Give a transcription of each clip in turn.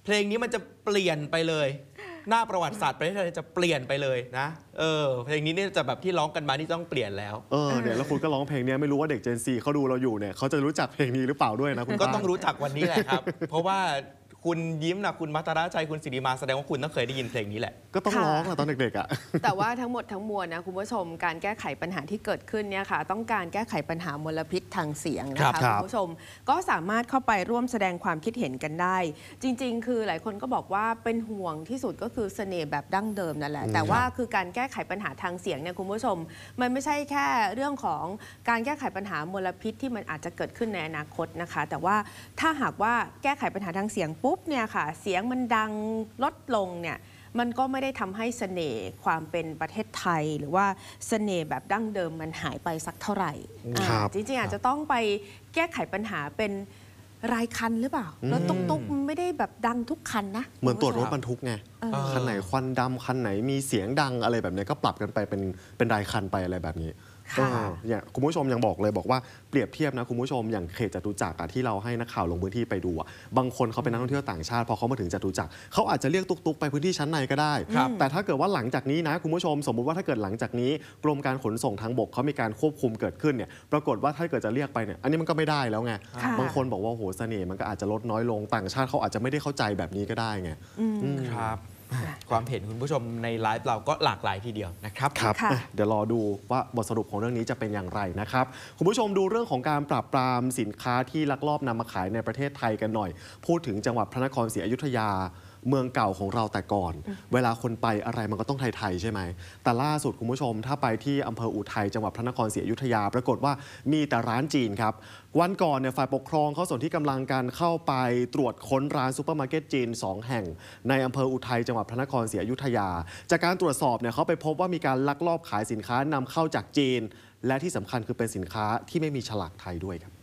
เพลงนี้มันจะเปลี่ยนไปเลยหน้าประวัติศาสตร์ประเทศไทยจะเปลี่ยนไปเลยนะเพลงนี้เนี่ยจะแบบที่ร้องกันมานี่ต้องเปลี่ยนแล้วเนี่ยแล้วคุณก็ร้องเพลงนี้ไม่รู้ว่าเด็ก Gen Z เขาดูเราอยู่เนี่ยเขาจะรู้จักเพลงนี้หรือเปล่าด้วยนะคุณก็ต้องรู้จักวันนี้แหละครับ เพราะว่าคุณยิ้มนะคุณมัตตราชัยคุณสิริมาแสดงว่าคุณต้องเคยได้ยินเพลงนี้แหละก็ต้องร้องตอนเด็กๆอ่ะแต่ว่าทั้งหมดทั้งมวลนะคุณผู้ชมการแก้ไขปัญหาที่เกิดขึ้นเนี่ยค่ะต้องการแก้ไขปัญหามลพิษทางเสียงนะคะคุณผู้ชมก็สามารถเข้าไปร่วมแสดงความคิดเห็นกันได้จริงๆคือหลายคนก็บอกว่าเป็นห่วงที่สุดก็คือเสน่ห์แบบดั้งเดิมนั่นแหละแต่ว่าคือการแก้ไขปัญหาทางเสียงเนี่ยคุณผู้ชมมันไม่ใช่แค่เรื่องของการแก้ไขปัญหามลพิษที่มันอาจจะเกิดขึ้นในอนาคตนะคะแต่ว่าถ้าหากว่าแก้ไขปัญหาทางเสียงปุ๊บเนี่ยค่ะเสียงมันดังลดลงเนี่ยมันก็ไม่ได้ทำให้เสน่ห์ความเป็นประเทศไทยหรือว่าเสน่ห์แบบดั้งเดิมมันหายไปสักเท่าไหร่จริงๆอาจจะต้องไปแก้ไขปัญหาเป็นรายคันหรือเปล่ารถตุ๊กๆไม่ได้แบบดังทุกคันนะเหมือนตรวจรถบรรทุกไงคันไหนควันดำคันไหนมีเสียงดังอะไรแบบนี้ก็ปรับกันไปเป็นรายคันไปอะไรแบบนี้อย่างคุณผู้ชมยังบอกเลยบอกว่าเปรียบเทียบนะคุณผู้ชมอย่างเขตจตุจักรที่เราให้นักข่าวลงพื้นที่ไปดูบางคนเขาเป็นนักท่องเที่ยวต่างชาติพอเขามาถึงจตุจักรเขาอาจจะเรียกตุ๊กๆไปพื้นที่ชั้นในก็ได้แต่ถ้าเกิดว่าหลังจากนี้นะคุณผู้ชมสมมุติว่าถ้าเกิดหลังจากนี้กรมการขนส่งทางบกเขามีการควบคุมเกิดขึ้นเนี่ยปรากฏว่าถ้าเกิดจะเรียกไปเนี่ยอันนี้มันก็ไม่ได้แล้วไงบางคนบอกว่าโหเสน่ห์มันก็อาจจะลดน้อยลงต่างชาติเขาอาจจะไม่ได้เข้าใจแบบนี้ก็ได้ไงครับความเห็นคุณผู้ชมในไลฟ์เราก็หลากหลายทีเดียวนะครับเดี๋ยวรอดูว่าบทสรุปของเรื่องนี้จะเป็นอย่างไรนะครับคุณผู้ชมดูเรื่องของการปราบปรามสินค้าที่ลักลอบนำมาขายในประเทศไทยกันหน่อยพูดถึงจังหวัดพระนครศรีอยุธยาเมืองเก่าของเราแต่ก่อนเวลาคนไปอะไรมันก็ต้องไทยๆใช่ไหมแต่ล่าสุดคุณผู้ชมถ้าไปที่อำเภออุทัยจังหวัดพระนครศรีอยุธยาปรากฏว่ามีแต่ร้านจีนครับวันก่อนเนี่ยฝ่ายปกครองเขาส่วนที่กำลังการเข้าไปตรวจค้นร้านซูเปอร์มาร์เก็ตจีน2แห่งในอำเภออุทัยจังหวัดพระนครศรีอยุธยาจากการตรวจสอบเนี่ยเขาไปพบว่ามีการลักลอบขายสินค้านำเข้าจากจีนและที่สำคัญคือเป็นสินค้าที่ไม่มีฉลากไทยด้วยครับ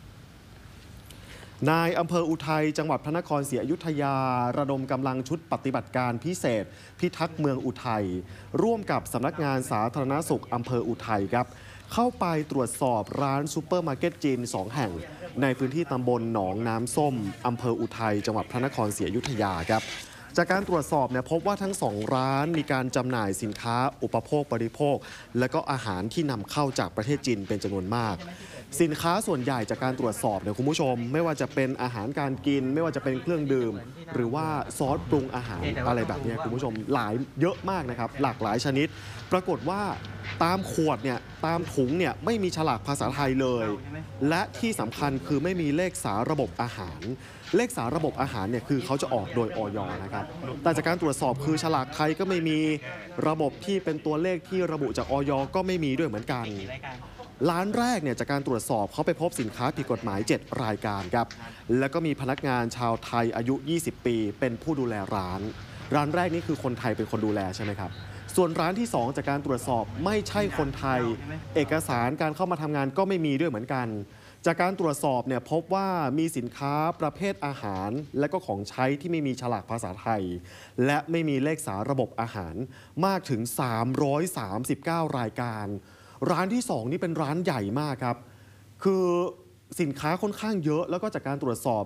นายอำเภออุทัยจังหวัดพระนครศรีอยุธยาระดมกำลังชุดปฏิบัติการพิเศษพิทักษ์เมืองอุทัยร่วมกับสำนักงานสาธารณสุขอำเภออุทัยครับเข้าไปตรวจสอบร้านซูเปอร์มาร์เก็ตจีน2แห่งในพื้นที่ตำบลหนองน้ำส้มอำเภออุทัยจังหวัดพระนครศรีอยุธยาครับจากการตรวจสอบเนี่ยพบว่าทั้ง2ร้านมีการจำหน่ายสินค้าอุปโภคบริโภคและก็อาหารที่นำเข้าจากประเทศจีนเป็นจำนวนมากสินค้าส่วนใหญ่จากการตรวจสอบเนี่ยคุณผู้ชมไม่ว่าจะเป็นอาหารการกินไม่ว่าจะเป็นเครื่องดื่มหรือว่าซอสปรุงอาหารอะไรแบบนี้คุณผู้ชมเยอะมากนะครับหลากหลายชนิดปรากฏว่าตามขวดเนี่ยตามถุงเนี่ยไม่มีฉลากภาษาไทยเลยและที่สำคัญคือไม่มีเลขสาระบบอาหารเลขสาระบบอาหารเนี่ยคือเขาจะออกโดยอย.นะครับแต่จากการตรวจสอบคือฉลากไทยก็ไม่มีระบบที่เป็นตัวเลขที่ระบุจากอย.ก็ไม่มีด้วยเหมือนกันร้านแรกเนี่ยจากการตรวจสอบเขาไปพบสินค้าผิดกฎหมาย7รายการครับแล้วก็มีพนักงานชาวไทยอายุ20ปีเป็นผู้ดูแลร้านแรกนี่คือคนไทยเป็นคนดูแลใช่ไหมครับส่วนร้านที่2จากการตรวจสอบไม่ใช่คนไทยเอกสารการเข้ามาทำงานก็ไม่มีด้วยเหมือนกันจากการตรวจสอบเนี่ยพบว่ามีสินค้าประเภทอาหารและก็ของใช้ที่ไม่มีฉลากภาษาไทยและไม่มีเลขสาระบบอาหารมากถึง339รายการร้านที่2นี่เป็นร้านใหญ่มากครับคือสินค้าค่อนข้างเยอะแล้วก็จากการตรวจสอบ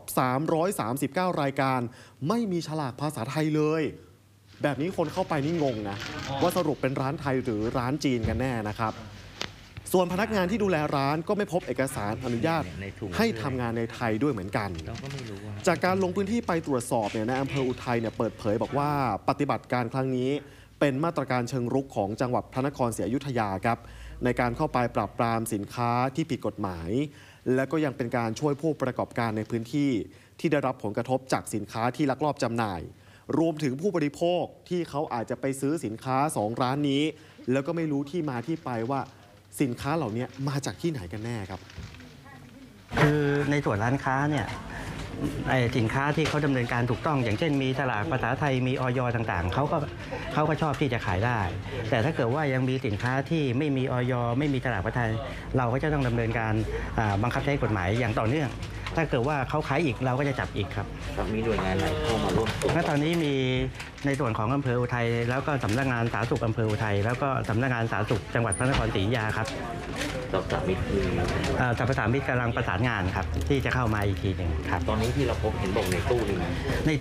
339รายการไม่มีฉลากภาษาไทยเลยแบบนี้คนเข้าไปนี่งงนะว่าสรุปเป็นร้านไทยหรือร้านจีนกันแน่นะครับส่วนพนักงานที่ดูแลร้านก็ไม่พบเอกสารอนุญาตให้ทำงานในไทยด้วยเหมือนกันจากการลงพื้นที่ไปตรวจสอบเนี่ยในอำเภออุทัยเนี่ยเปิดเผยบอกว่าปฏิบัติการครั้งนี้เป็นมาตรการเชิงรุกของจังหวัดพระนครศรีอยุธยาครับในการเข้าไปปราบปรามสินค้าที่ผิดกฎหมายและก็ยังเป็นการช่วยผู้ประกอบการในพื้นที่ที่ได้รับผลกระทบจากสินค้าที่ลักลอบจำหน่ายรวมถึงผู้บริโภคที่เขาอาจจะไปซื้อสินค้า2ร้านนี้แล้วก็ไม่รู้ที่มาที่ไปว่าสินค้าเหล่านี้มาจากที่ไหนกันแน่ครับคือในส่วนร้านค้าเนี่ยสินค้าที่เขาดำเนินการถูกต้องอย่างเช่นมีฉลากภาษาไทยมีอย.ต่างๆเขาก็ชอบที่จะขายได้แต่ถ้าเกิดว่ายังมีสินค้าที่ไม่มีอย.ไม่มีฉลากภาษาไทยเราก็จะต้องดำเนินการบังคับใช้กฎหมายอย่างต่อเนื่องถ้าเกิดว่าเขาขายอีกเราก็จะจับอีกครับมีหน่วยงานไหนเข้ามาร่วมตอนนี้มีในส่วนของอำเภออุทัยแล้วก็สำนักงานสาธารณสุขอำเภออุทัยแล้วก็สำนักงานสาธารณสุขจังหวัดพระนครศรีอยุธยาครับสรรพสามิตกำลังประสานงานครับที่จะเข้ามาอีกทีหนึ่งครับตอนนี้ที่เราพบเห็นบอกในตู้นี่